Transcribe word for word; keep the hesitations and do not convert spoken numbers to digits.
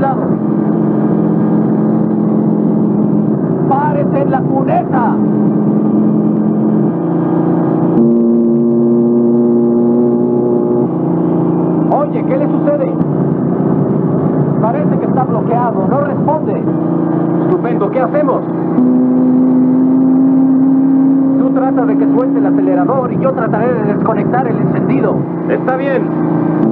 un lado. ¡Párese en la cuneta! Oye, ¿qué le sucede? Parece que está bloqueado, no responde. Estupendo, ¿qué hacemos? Tú trata de que suelte el acelerador y yo trataré de desconectar el encendido. Está bien.